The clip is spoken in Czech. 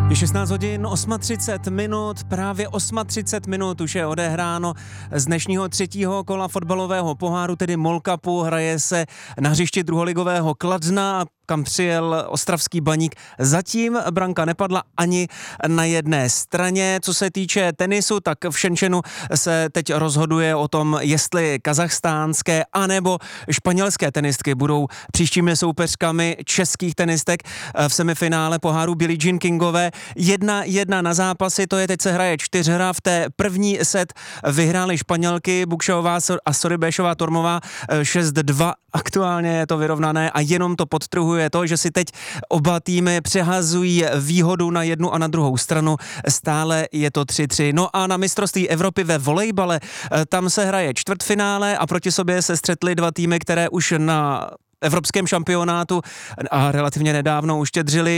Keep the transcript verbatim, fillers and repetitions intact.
Je šestnáct hodin třicet osm minut, právě třicet osm minut už je odehráno z dnešního třetího kola fotbalového poháru, tedy MOL Cupu. Hraje se na hřišti druholigového Kladna, kam přijel ostravský Baník. Zatím branka nepadla ani na jedné straně. Co se týče tenisu, tak v Shenzhenu se teď rozhoduje o tom, jestli kazachstánské anebo španělské tenistky budou příštími soupeřkami českých tenistek v semifinále poháru Billie Jean Kingové. Jedna jedna na zápasy, to je teď se hraje čtyřhra. V té první set vyhrály Španělky Bukšová a Soribéšová Tormová šest dva. Aktuálně je to vyrovnané a jenom to podtrhuje to, že si teď oba týmy přehazují výhodu na jednu a na druhou stranu. Stále je to tři tři. No a na mistrovství Evropy ve volejbale, tam se hraje čtvrtfinále a proti sobě se střetly dva týmy, které už na evropském šampionátu a relativně nedávno uštědřili.